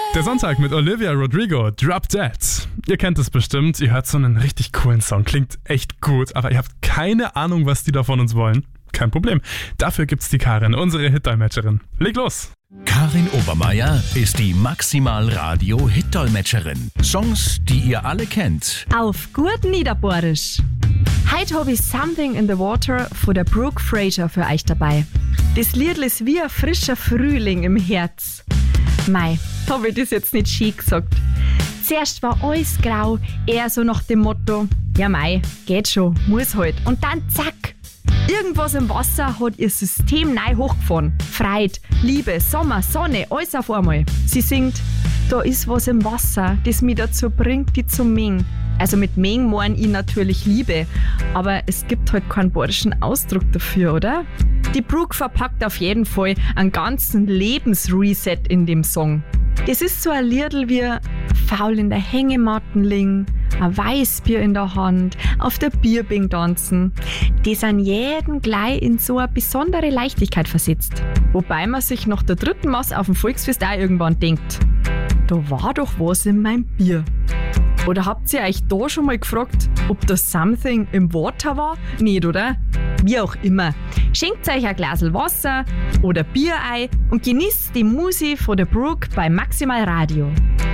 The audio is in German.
Der Sonntag mit Olivia Rodrigo, Drop Dead. Ihr kennt es bestimmt, ihr hört so einen richtig coolen Song, klingt echt gut, aber ihr habt keine Ahnung, was die da von uns wollen. Kein Problem, dafür gibt's die Karin, unsere Hit-Dolmetscherin. Leg los! Karin Obermeier ist die Maximal Radio Hit-Dolmetscherin. Songs, die ihr alle kennt. Auf gut Niederbohrisch. Heute habe ich Something in the Water von der Brooke Fraser für euch dabei. Das Lied ist wie ein frischer Frühling im Herz. Mei, habe ich das jetzt nicht schön gesagt. Zuerst war alles grau, eher so nach dem Motto, ja mei, geht schon, muss halt. Und dann zack, irgendwas im Wasser hat ihr System neu hochgefahren. Freude, Liebe, Sommer, Sonne, alles auf einmal. Sie singt, da ist was im Wasser, das mich dazu bringt, die zu mengen. Also mit mengen meine ich natürlich Liebe, aber es gibt halt keinen bayerischen Ausdruck dafür, oder? Die Brooke verpackt auf jeden Fall einen ganzen Lebensreset in dem Song. Das ist so ein Liedl wie faul in der Hängematten liegen, ein Weißbier in der Hand, auf der Bierbing tanzen. Die sind jeden gleich in so eine besondere Leichtigkeit versetzt. Wobei man sich nach der dritten Maß auf dem Volksfest auch irgendwann denkt, da war doch was in meinem Bier. Oder habt ihr euch da schon mal gefragt, ob das Something im Water war? Nicht, oder? Wie auch immer. Schenkt euch ein Glasl Wasser oder Bier ein und genießt die Musik von der Brooke bei Maximal Radio.